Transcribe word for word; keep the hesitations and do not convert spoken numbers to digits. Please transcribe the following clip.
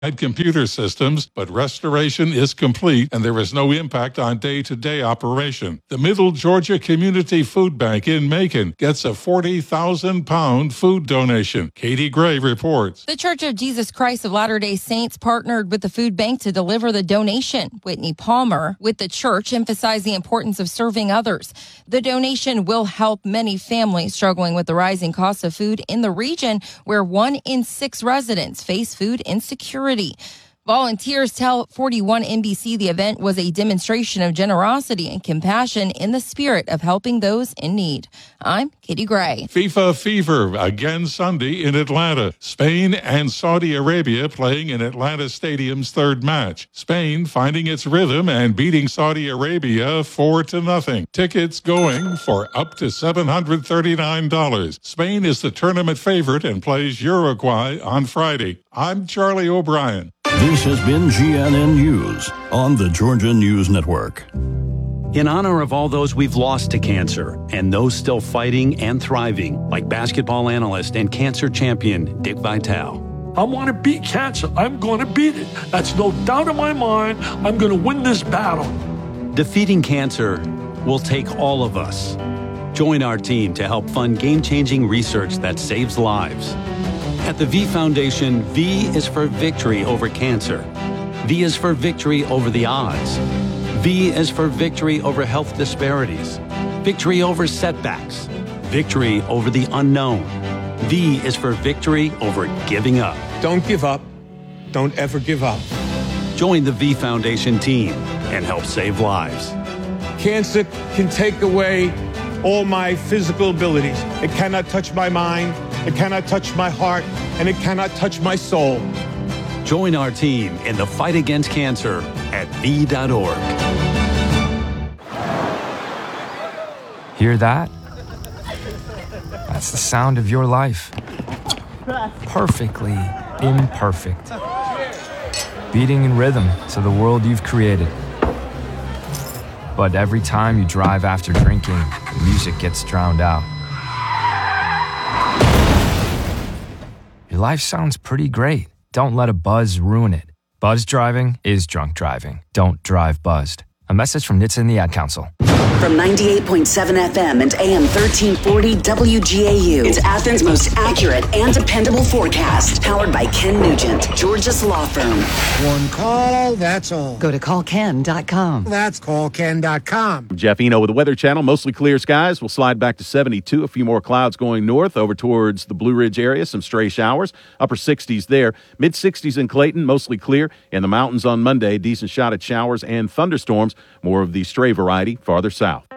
At computer systems, but restoration is complete and there is no impact on day-to-day operation. The Middle Georgia Community Food Bank in Macon gets a forty thousand pound food donation. Katie Gray reports. The Church of Jesus Christ of Latter-day Saints partnered with the food bank to deliver the donation. Whitney Palmer with the church emphasized the importance of serving others. The donation will help many families struggling with the rising cost of food in the region where one in six residents face food insecurity. Volunteers tell forty-one N B C the event was a demonstration of generosity and compassion in the spirit of helping those in need. I'm Katie Gray. FIFA Fever again Sunday in Atlanta. Spain and Saudi Arabia playing in Atlanta Stadium's third match. Spain finding its rhythm and beating Saudi Arabia four to nothing. Tickets going for up to seven hundred thirty-nine dollars. Spain is the tournament favorite and plays Uruguay on Friday. I'm Charlie O'Brien. This has been G N N News on the Georgia News Network. In honor of all those we've lost to cancer and those still fighting and thriving, like basketball analyst and cancer champion Dick Vitale. I want to beat cancer. I'm going to beat it. That's no doubt in my mind. I'm going to win this battle. Defeating cancer will take all of us. Join our team to help fund game-changing research that saves lives. At the V Foundation, V is for victory over cancer. V is for victory over the odds. V is for victory over health disparities. Victory over setbacks. Victory over the unknown. V is for victory over giving up. Don't give up. Don't ever give up. Join the V Foundation team and help save lives. Cancer can take away all my physical abilities. It cannot touch my mind. It cannot touch my heart, and it cannot touch my soul. Join our team in the fight against cancer at V dot org. Hear that? That's the sound of your life. Perfectly imperfect. Beating in rhythm to the world you've created. But every time you drive after drinking, the music gets drowned out. Your life sounds pretty great. Don't let a buzz ruin it. Buzz driving is drunk driving. Don't drive buzzed. A message from N H T S A and the Ad Council. From ninety-eight point seven F M and A M thirteen forty W G A U, it's Athens' most accurate and dependable forecast. Powered by Ken Nugent, Georgia's law firm. One call, that's all. Go to call ken dot com. That's call ken dot com. Jeff Eno with the Weather Channel. Mostly clear skies. We'll slide back to seventy-two. A few more clouds going north over towards the Blue Ridge area. Some stray showers. Upper sixties there. Mid sixties in Clayton. Mostly clear. In the mountains on Monday, decent shot at showers and thunderstorms. More of the stray variety farther south.